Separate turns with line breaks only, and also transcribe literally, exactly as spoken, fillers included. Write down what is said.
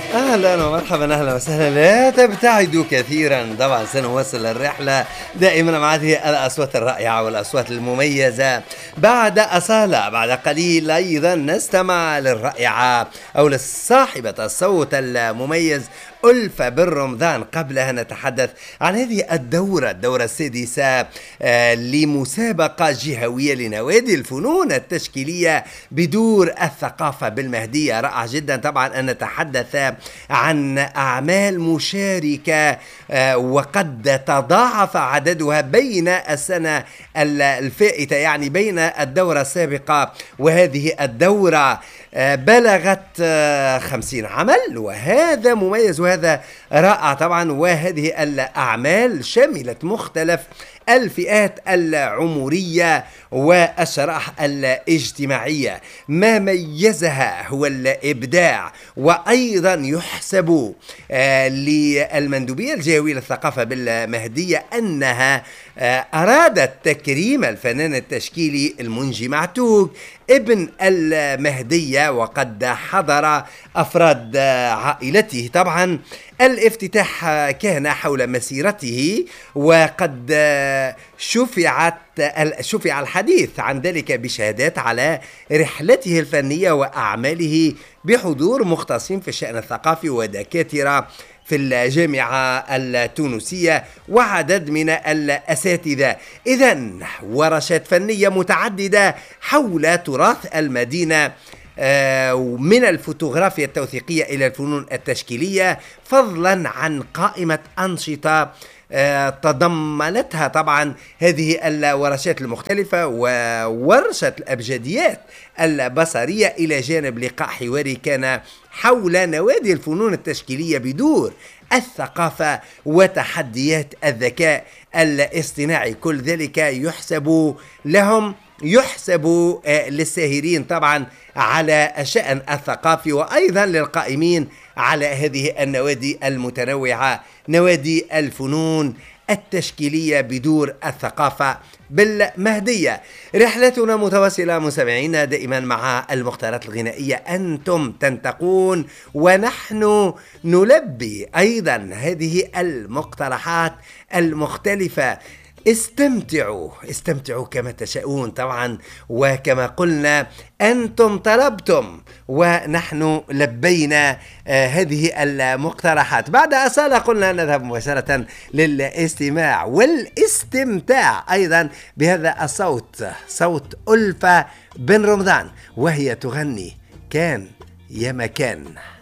أهلا ومرحبا، أهلا وسهلا. لا تبتعدوا كثيرا، طبعا سنواصل الرحلة دائما مع هذه الأصوات الرائعة والأصوات المميزة. بعد أصالة بعد قليل أيضا نستمع للرائعة أو لصاحبة الصوت المميز ألفة بن رمضان. قبلها نتحدث عن هذه الدورة الدورة السادسة آه لمسابقة جهوية لنوادي الفنون التشكيلية بدور الثقافة بالمهدية. رائع جدا طبعا أن نتحدث عن أعمال مشاركة آه وقد تضاعف عددها بين السنة الفائتة، يعني بين الدورة السابقة وهذه الدورة آه بلغت آه خمسين عمل، وهذا مميز وهذا رائع طبعا. وهذه الأعمال شملت مختلف الفئات العمرية والشرائح الاجتماعية. ما ميزها هو الإبداع، وأيضا يحسب آه للمندوبية الجهوية للثقافة بالمهدية أنها آه أرادت تكريم الفنان التشكيلي المنجي معتوق ابن المهدية، وقد حضر أفراد عائلته. طبعا الافتتاح كان حول مسيرته، وقد شفعت شفع الحديث عن ذلك بشهادات على رحلته الفنية وأعماله بحضور مختصين في الشأن الثقافي ودكاترة في الجامعة التونسية وعدد من الأساتذة. إذن ورشات فنية متعددة حول تراث المدينة من الفوتوغرافيا التوثيقية إلى الفنون التشكيلية، فضلا عن قائمة أنشطة تضمنتها طبعا هذه الورشات المختلفة وورشة الأبجديات البصرية، إلى جانب لقاء حواري كان حول نوادي الفنون التشكيلية بدور الثقافة وتحديات الذكاء الاصطناعي. كل ذلك يحسب لهم يحسب للساهرين طبعا على الشأن الثقافي، وأيضا للقائمين على هذه النوادي المتنوعة، نوادي الفنون التشكيلية بدور الثقافة بالمهدية. رحلتنا متواصلة مستمعينا دائما مع المختارات الغنائية، أنتم تنتقون ونحن نلبي أيضا هذه المقترحات المختلفة. استمتعوا استمتعوا كما تشاءون طبعا، وكما قلنا أنتم طلبتم ونحن لبينا آه هذه المقترحات. بعد أصالة قلنا نذهب مباشرة للاستماع والاستمتاع أيضا بهذا الصوت، صوت ألفة بن رمضان، وهي تغني كان يا مكان.